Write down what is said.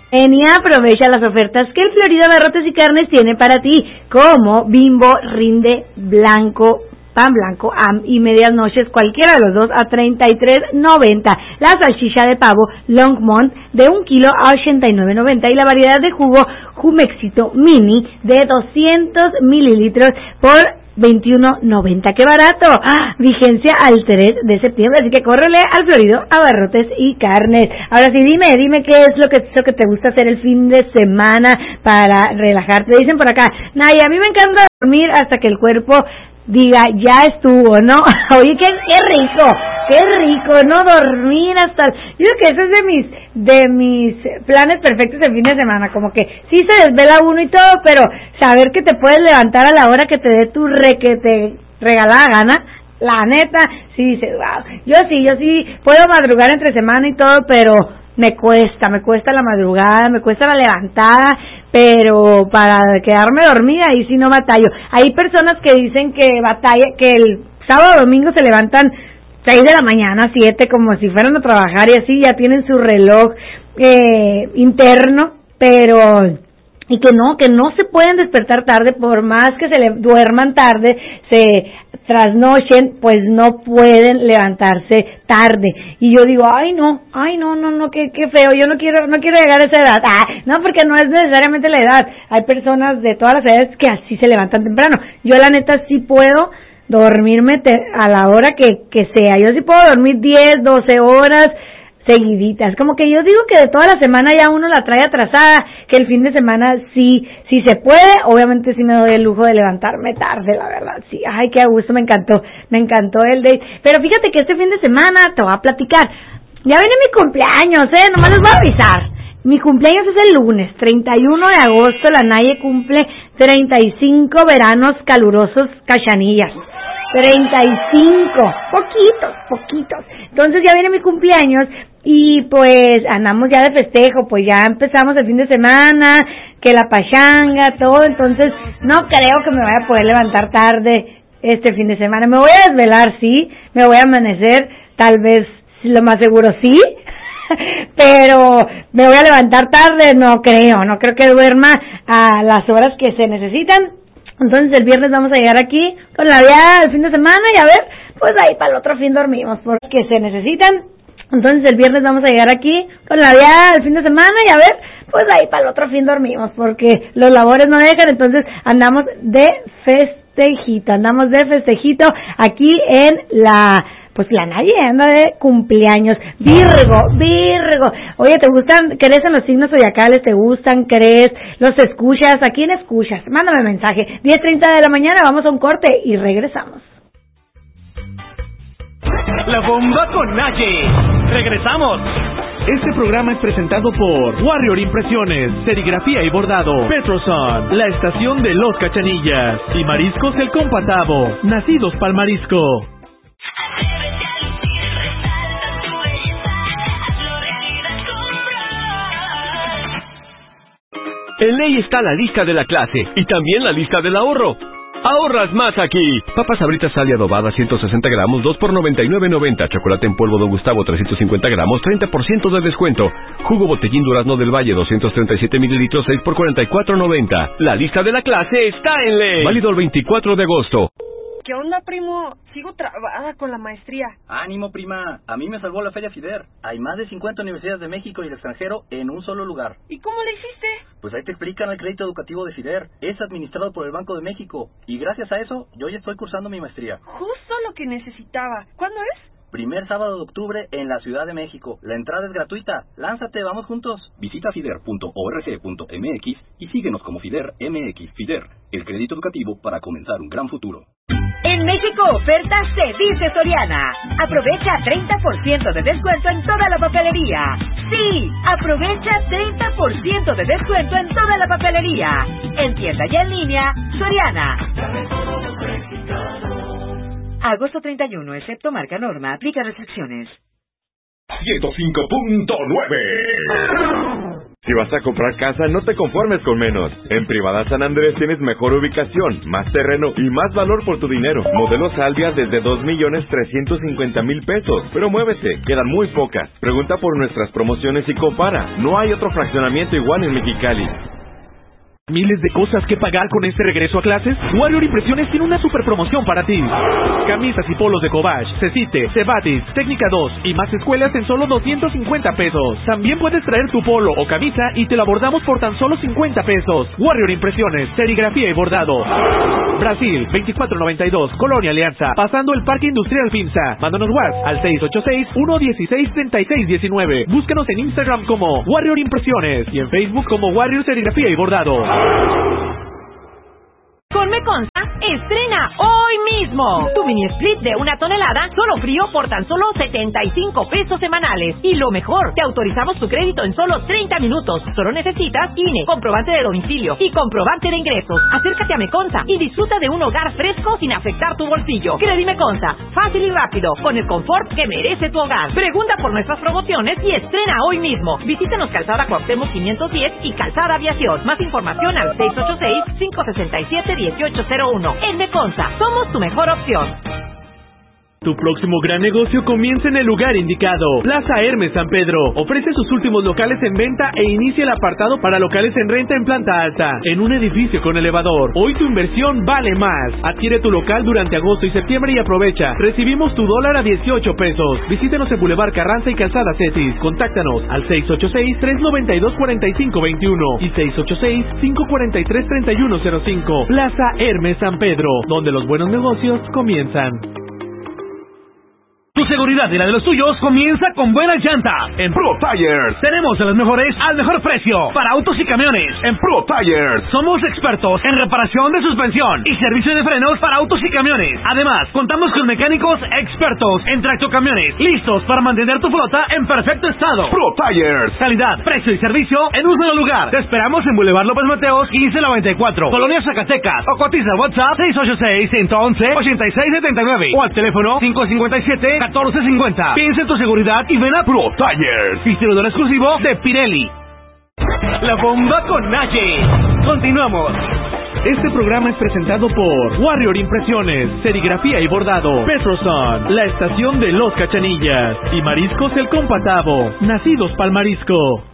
Ven y aprovecha las ofertas que el Florida Abarrotes y Carnes tiene para ti, como Bimbo Rinde Blanco, pan blanco y medias noches, cualquiera de los dos a $33.90. La salchicha de pavo Longmont de 1 kilo a $89.90 y la variedad de jugo Jumexito Mini de 200 mililitros por $21.90. ¡Qué barato! Vigencia al 3 de septiembre, así que córrele al Florido Abarrotes y Carnes. Ahora sí, dime qué es lo que te gusta hacer el fin de semana para relajarte. Dicen por acá, Naya, a mí me encanta dormir hasta que el cuerpo diga, ya estuvo, ¿no? Oye, qué rico, ¿no? Dormir hasta... Yo creo que eso es de mis planes perfectos el fin de semana, como que sí se desvela uno y todo, pero saber que te puedes levantar a la hora que te dé tu que te regalada gana, la neta, sí dices, wow. Yo sí puedo madrugar entre semana y todo, pero me cuesta la madrugada, me cuesta la levantada, pero para quedarme dormida ahí sí no batallo. Hay personas que dicen que el sábado o domingo se levantan 6 de la mañana, 7, como si fueran a trabajar y así, ya tienen su reloj interno, pero... y que no se pueden despertar tarde, por más que se duerman tarde, se trasnochen, pues no pueden levantarse tarde. Y yo digo, ay no, qué feo, yo no quiero llegar a esa edad. No, porque no es necesariamente la edad. Hay personas de todas las edades que así se levantan temprano. Yo la neta sí puedo dormirme a la hora que sea. Yo sí puedo dormir 10, 12 horas seguiditas, como que yo digo que de toda la semana ya uno la trae atrasada, que el fin de semana sí se puede, obviamente sí me doy el lujo de levantarme tarde, la verdad, sí, ay, qué a gusto, me encantó el date, pero fíjate que este fin de semana te voy a platicar, ya viene mi cumpleaños, nomás les voy a avisar, mi cumpleaños es el lunes, 31 de agosto, la Naye cumple 35 veranos calurosos cachanillas, 35, poquitos, entonces ya viene mi cumpleaños, y pues andamos ya de festejo, pues ya empezamos el fin de semana, que la pachanga, todo, entonces no creo que me vaya a poder levantar tarde este fin de semana, me voy a desvelar, sí, me voy a amanecer, tal vez, lo más seguro sí, pero me voy a levantar tarde, no creo que duerma a las horas que se necesitan. Entonces el viernes vamos a llegar aquí con la vida del fin de semana y a ver, pues ahí para el otro fin dormimos, porque se necesitan. Entonces el viernes vamos a llegar aquí con la vida del fin de semana y a ver, pues ahí para el otro fin dormimos, porque los labores no dejan, entonces andamos de festejito aquí en la Naye anda de cumpleaños. Virgo. Oye, crees en los signos zodiacales? ¿Te gustan? ¿Crees? ¿Los escuchas? ¿A quién escuchas? Mándame mensaje. 10:30 de la mañana, vamos a un corte y regresamos. La bomba con Naye. Regresamos. Este programa es presentado por Warrior Impresiones, Serigrafía y Bordado, Petroson, la estación de los Cachanillas y Mariscos El Compatavo, nacidos pa'l marisco. En Ley está la lista de la clase y también la lista del ahorro. ¡Ahorras más aquí! Papas Sabritas Sal y adobada 160 gramos, 2 por $99.90. Chocolate en polvo Don Gustavo 350 gramos, 30% de descuento. Jugo Botellín Durazno del Valle 237 mililitros, 6 por $44.90. La lista de la clase está en Ley. Válido el 24 de agosto. ¿Qué onda, primo? Sigo trabada con la maestría. Ánimo, prima. A mí me salvó la Feria FIDER. Hay más de 50 universidades de México y el extranjero en un solo lugar. ¿Y cómo le hiciste? Pues ahí te explican el crédito educativo de FIDER. Es administrado por el Banco de México. Y gracias a eso, yo ya estoy cursando mi maestría. Justo lo que necesitaba. ¿Cuándo es? Primer sábado de octubre en la Ciudad de México. La entrada es gratuita. Lánzate, vamos juntos. Visita fider.org.mx y síguenos como FIDER MX. FIDER, el crédito educativo para comenzar un gran futuro. En México, ofertas se dice Soriana. Aprovecha 30% de descuento en toda la papelería. Sí, aprovecha 30% de descuento en toda la papelería. En tienda y en línea, Soriana. Agosto 31, excepto marca Norma, aplica restricciones. 105.9. Si vas a comprar casa, no te conformes con menos. En Privada San Andrés tienes mejor ubicación, más terreno y más valor por tu dinero. Modelo Salvia desde 2,350,000 pesos. Pero muévete, quedan muy pocas. Pregunta por nuestras promociones y compara. No hay otro fraccionamiento igual en Mexicali. ¿Miles de cosas que pagar con este regreso a clases? Warrior Impresiones tiene una super promoción para ti. Camisas y polos de Cobach, Cecite, Cebatis, Técnica 2 y más escuelas en solo 250 pesos. También puedes traer tu polo o camisa y te lo bordamos por tan solo 50 pesos. Warrior Impresiones, serigrafía y bordado. Brasil, 2492, Colonia Alianza, pasando el Parque Industrial Finza. Mándanos WhatsApp al 686-116-3619. Búscanos en Instagram como Warrior Impresiones y en Facebook como Warrior Serigrafía y Bordado. Con Meconza, estrena hoy mismo tu mini split de 1 tonelada, solo frío por tan solo 75 pesos semanales. Y lo mejor, te autorizamos tu crédito en solo 30 minutos. Solo necesitas INE, comprobante de domicilio y comprobante de ingresos. Acércate a Meconza y disfruta de un hogar fresco sin afectar tu bolsillo. Credi Meconza, fácil y rápido, con el confort que merece tu hogar. Pregunta por nuestras promociones y estrena hoy mismo. Visítanos Calzada Cuauhtémoc 510 y Calzada Aviación. Más información al 686-567-1801. En Meconza, somos tu mejor opción. Tu próximo gran negocio comienza en el lugar indicado. Plaza Hermes San Pedro ofrece sus últimos locales en venta e inicia el apartado para locales en renta en planta alta, en un edificio con elevador. Hoy tu inversión vale más. Adquiere tu local durante agosto y septiembre y aprovecha. Recibimos tu dólar a 18 pesos. Visítanos en Boulevard Carranza y Calzada Cetis. Contáctanos al 686-392-4521 y 686-543-3105. Plaza Hermes San Pedro, donde los buenos negocios comienzan. Tu seguridad y la de los tuyos comienza con buenas llantas. En Pro Tires tenemos de las mejores al mejor precio para autos y camiones. En Pro Tires somos expertos en reparación de suspensión y servicio de frenos para autos y camiones. Además, contamos con mecánicos expertos en tractocamiones, listos para mantener tu flota en perfecto estado. Pro Tires, calidad, precio y servicio en un solo lugar. Te esperamos en Boulevard López Mateos 1594, Colonia Zacatecas, o cotiza WhatsApp 686-111-8679 o al teléfono 557-1450. Piensa en tu seguridad y ven a Pro Tires, distribuidor exclusivo de Pirelli. La bomba con Naye. Continuamos. Este programa es presentado por Warrior Impresiones, serigrafía y bordado, Petroson, la estación de Los Cachanillas y Mariscos El Compatavo, nacidos pa'l marisco.